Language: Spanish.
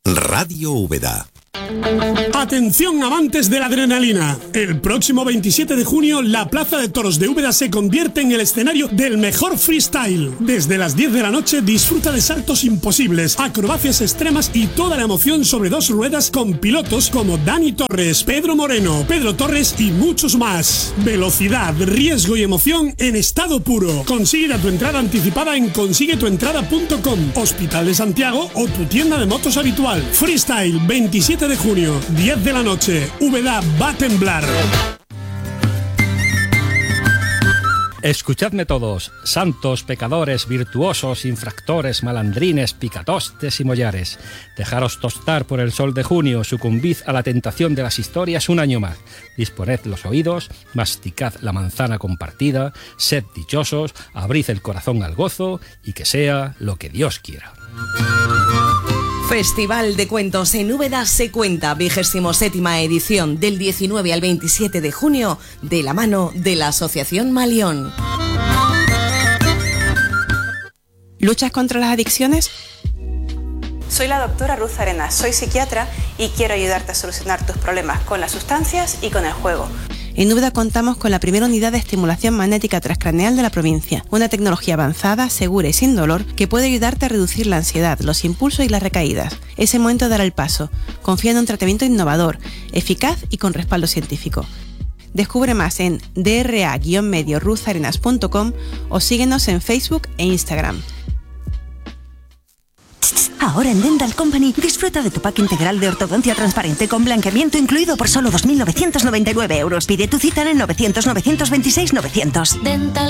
Radio Úbeda. Atención amantes de la adrenalina. El próximo 27 de junio la Plaza de Toros de Úbeda se convierte en el escenario del mejor freestyle. Desde las 10 de la noche disfruta de saltos imposibles, acrobacias extremas y toda la emoción sobre dos ruedas con pilotos como Dani Torres, Pedro Moreno, Pedro Torres y muchos más. Velocidad, riesgo y emoción en estado puro. Consigue tu entrada anticipada en consiguetuentrada.com, Hospital de Santiago o tu tienda de motos habitual. Freestyle, 27 de junio, 10 de la noche. Úbeda va a temblar. Escuchadme todos, santos, pecadores, virtuosos, infractores, malandrines, picatostes y mollares. Dejaros tostar por el sol de junio, sucumbid a la tentación de las historias un año más. Disponed los oídos, masticad la manzana compartida, sed dichosos, abrid el corazón al gozo y que sea lo que Dios quiera. Festival de Cuentos en Úbeda se cuenta, 27ª edición, del 19 al 27 de junio, de la mano de la Asociación Malión. ¿Luchas contra las adicciones? Soy la doctora Ruth Arenas, soy psiquiatra y quiero ayudarte a solucionar tus problemas con las sustancias y con el juego. En Úbeda contamos con la primera unidad de estimulación magnética transcraneal de la provincia, una tecnología avanzada, segura y sin dolor que puede ayudarte a reducir la ansiedad, los impulsos y las recaídas. Es el momento de dar el paso. Confía en un tratamiento innovador, eficaz y con respaldo científico. Descubre más en dra-medioruzarenas.com o síguenos en Facebook e Instagram. Ahora en Dental Company disfruta de tu pack integral de ortodoncia transparente con blanqueamiento incluido por solo 2.999 euros. Pide tu cita en el 900 926 900. Dental